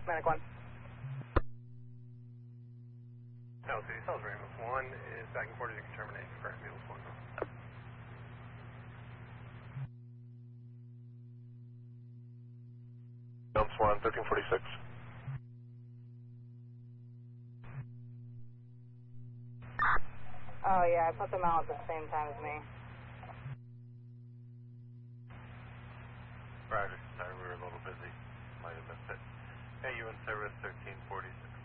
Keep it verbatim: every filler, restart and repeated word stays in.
Medic one. No, City Cells Ramos one is back and forth as you can terminate. Correct, Mules one. Elm Swan, thirteen forty-six. Oh yeah, I put them out at the same time as me. Roger, sorry we were a little busy. Might have missed it. Hey, you in service thirteen forty-six.